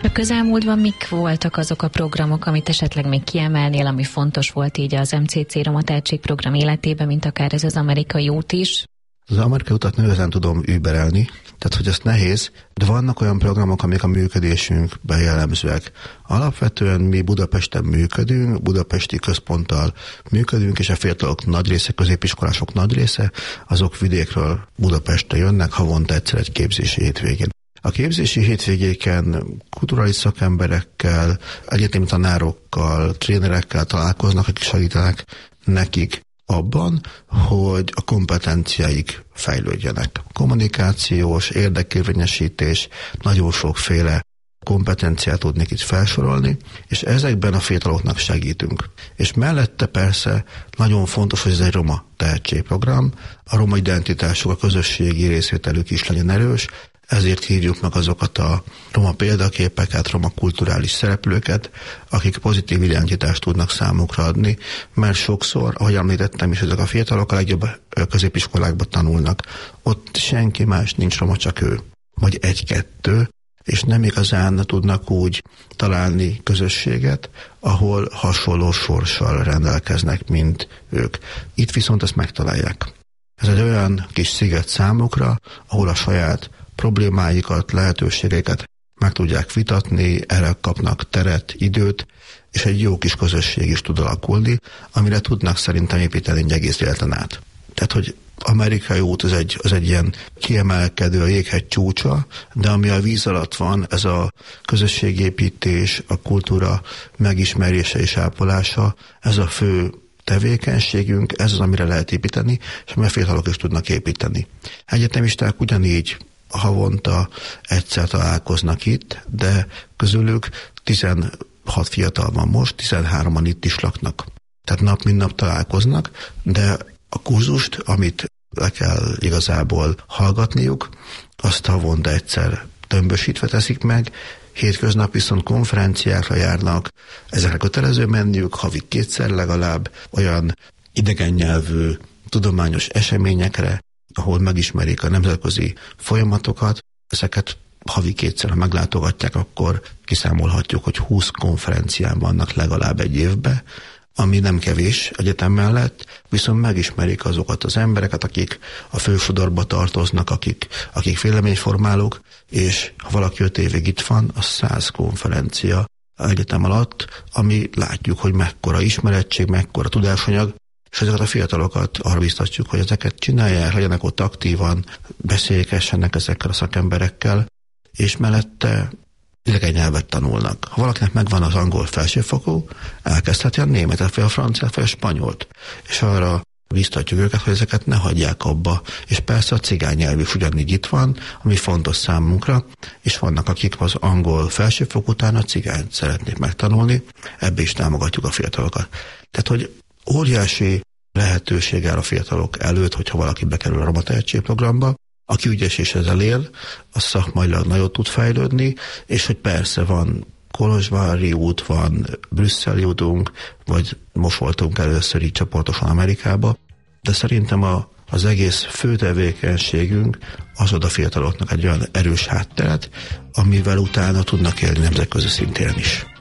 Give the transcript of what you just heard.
A közelmúltban mik voltak azok a programok, amit esetleg még kiemelnél, ami fontos volt így az MCC Roma Tehetségprogram életében, mint akár ez az amerikai út is? Az amerikai utat nehezen tudom überelni, tehát hogy ez nehéz, de vannak olyan programok, amik a működésünkben jellemzőek. Alapvetően mi Budapesten működünk, budapesti központtal működünk, és a fiatalok nagy része, középiskolások nagy része, azok vidékről Budapestre jönnek havonta egyszer egy képzési hétvégén. A képzési hétvégéken kulturális szakemberekkel, egyetemi tanárokkal, trénerekkel találkoznak, akik segítenek nekik abban, hogy a kompetenciáik fejlődjenek. Kommunikációs, érdekérvényesítés, nagyon sokféle kompetenciát tudnék itt felsorolni, és ezekben a fiataloknak segítünk. És mellette persze nagyon fontos, hogy ez egy roma tehetségprogram, a roma identitásuk, a közösségi részvételük is legyen erős, ezért hívjuk meg azokat a roma példaképeket, roma kulturális szereplőket, akik pozitív identitást tudnak számukra adni, mert sokszor, ahogy említettem is, ezek a fiatalok a legjobb középiskolákban tanulnak. Ott senki más nincs roma, csak ő, vagy egy-kettő, és nem igazán tudnak úgy találni közösséget, ahol hasonló sorssal rendelkeznek, mint ők. Itt viszont ezt megtalálják. Ez egy olyan kis sziget számukra, ahol a saját problémáikat, lehetőségeiket meg tudják vitatni, erre kapnak teret, időt, és egy jó kis közösség is tud alakulni, amire tudnak szerintem építeni egy egész életen át. Tehát, hogy amerikai út az egy ilyen kiemelkedő, a jéghegy csúcsa, de ami a víz alatt van, ez a közösségépítés, a kultúra megismerése és ápolása, ez a fő tevékenységünk, ez az, amire lehet építeni, és amire fiatalok is tudnak építeni. Egyetemisták ugyanígy havonta egyszer találkoznak itt, de közülük 16 fiatal van most, 13-an itt is laknak. Tehát nap mint nap találkoznak, de a kurzust, amit le kell igazából hallgatniuk, azt havonta egyszer tömbösítve teszik meg, hétköznap viszont konferenciákra járnak, ezekre kötelező menniük, havi 2-szer legalább, olyan idegen nyelvű tudományos eseményekre, ahol megismerik a nemzetközi folyamatokat, ezeket havi 2-szer, ha meglátogatják, akkor kiszámolhatjuk, hogy 20 konferencián vannak legalább egy évben, ami nem kevés egyetem mellett, viszont megismerik azokat az embereket, akik a fősodorba tartoznak, akik véleményformálók, és ha valaki 5 évig itt van, az 100 konferencia egyetem alatt, ami látjuk, hogy mekkora ismerettség, mekkora tudásanyag, és ezeket a fiatalokat arra biztatjuk, hogy ezeket csinálják, legyenek ott aktívan, beszélgessenek ezekkel a szakemberekkel, és mellette idegen nyelvet tanulnak. Ha valakinek megvan az angol felsőfokú, elkezdheti a németet, vagy a franciát, vagy a spanyolt. És arra biztatjuk őket, hogy ezeket ne hagyják abba. És persze a cigány nyelv is ugyanígy itt van, ami fontos számunkra, és vannak, akik az angol felsőfok után a cigányt szeretnék megtanulni, ebbe is támogatjuk a fiatalokat. Tehát, hogy óriási lehetőség áll a fiatalok előtt, hogyha valaki bekerül a Roma Tehetségprogramba, aki ügyes és ezzel él, az szakmailag nagyot tud fejlődni, és hogy persze van kolozsvári út, van brüsszeli útunk, vagy most voltunk először így csoportosan Amerikába, de szerintem az egész fő tevékenységünk az ad a fiataloknak egy olyan erős hátteret, amivel utána tudnak élni nemzetközi szintéren is.